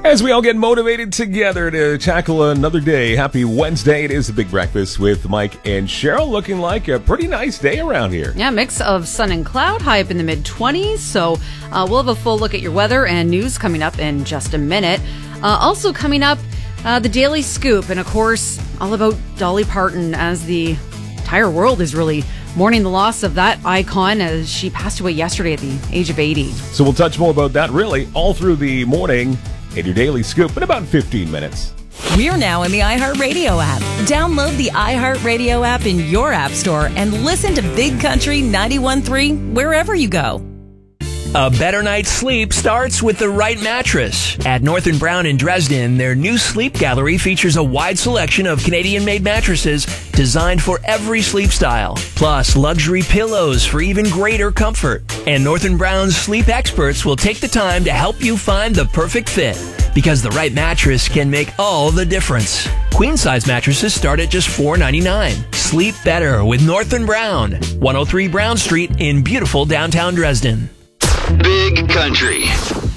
As we all get motivated together to tackle another day. Happy Wednesday. It is the Big Breakfast with Mike and Cheryl. Looking like a pretty nice day around here. Yeah, mix of sun and cloud, high up in the mid-20s. So we'll have a full look at your weather and news coming up in just a minute. Also coming up, the Daily Scoop. And of course, all about Dolly Parton, as the entire world is really mourning the loss of that icon as she passed away yesterday at the age of 80. So we'll touch more about that really all through the morning in your Daily Scoop in about 15 minutes. We're now in the iHeartRadio app. Download the iHeartRadio app in your app store and listen to Big Country 91.3 wherever you go. A better night's sleep starts with the right mattress. At North & Brown in Dresden, their new sleep gallery features a wide selection of Canadian-made mattresses designed for every sleep style, plus luxury pillows for even greater comfort. And North & Brown's sleep experts will take the time to help you find the perfect fit, because the right mattress can make all the difference. Queen-size mattresses start at just $4.99. Sleep better with North & Brown, 103 Brown Street in beautiful downtown Dresden. Big Country